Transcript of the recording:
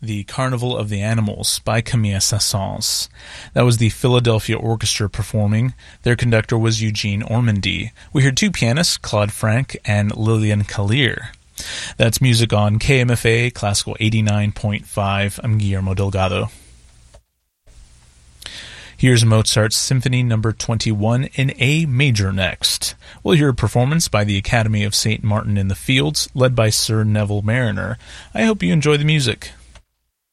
the Carnival of the Animals by Camille Saint-Saëns. That was the Philadelphia Orchestra performing. Their conductor was Eugene Ormandy. We heard two pianists, Claude Frank and Lillian Kalir. That's music on KMFA Classical 89.5. I'm Guillermo Delgado. Here's Mozart's Symphony No. 21 in A major next. We'll hear a performance by the Academy of St. Martin in the Fields, led by Sir Neville Mariner. I hope you enjoy the music.